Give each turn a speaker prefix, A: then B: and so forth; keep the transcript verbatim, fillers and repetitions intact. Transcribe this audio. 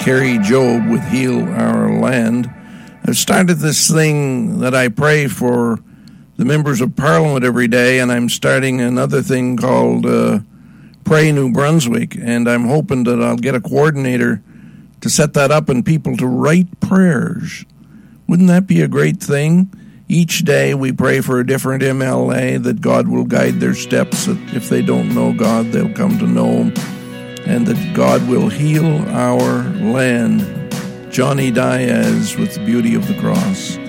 A: Carrie Job with Heal Our Land. I've started this thing that I pray for the members of Parliament every day, and I'm starting another thing called uh, Pray New Brunswick, and I'm hoping that I'll get a coordinator to set that up and people to write prayers. Wouldn't that be a great thing? Each day we pray for a different M L A, that God will guide their steps, that if they don't know God, they'll come to know Him, and that God will heal our land. Johnny Diaz with The Beauty of the Cross.